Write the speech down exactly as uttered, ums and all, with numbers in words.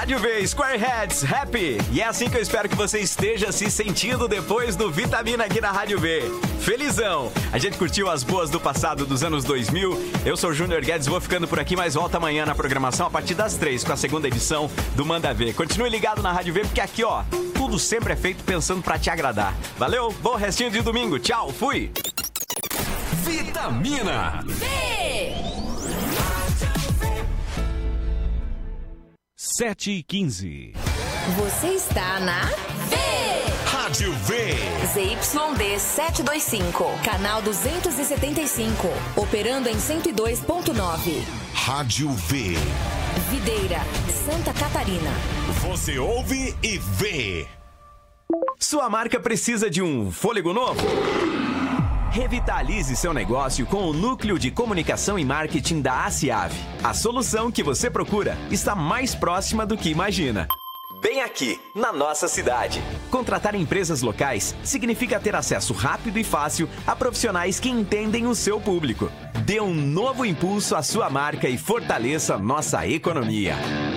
Rádio V, Squareheads, Happy. E é assim que eu espero que você esteja se sentindo depois do Vitamina aqui na Rádio V. Felizão! A gente curtiu as boas do passado dos anos dois mil. Eu sou o Júnior Guedes, vou ficando por aqui, mas volta amanhã na programação a partir das três com a segunda edição do Manda V. Continue ligado na Rádio V, porque aqui, ó, tudo sempre é feito pensando pra te agradar. Valeu, bom restinho de domingo. Tchau, fui! Vitamina V. sete e quinze. Você está na V. Rádio V. Z Y D setecentos e vinte e cinco, canal duzentos e setenta e cinco, operando em cento e dois ponto nove. Rádio V. Videira, Santa Catarina. Você ouve e vê. Sua marca precisa de um fôlego novo? Revitalize seu negócio com o Núcleo de Comunicação e Marketing da ACIAV. A solução que você procura está mais próxima do que imagina. Bem aqui, na nossa cidade. Contratar empresas locais significa ter acesso rápido e fácil a profissionais que entendem o seu público. Dê um novo impulso à sua marca e fortaleça nossa economia.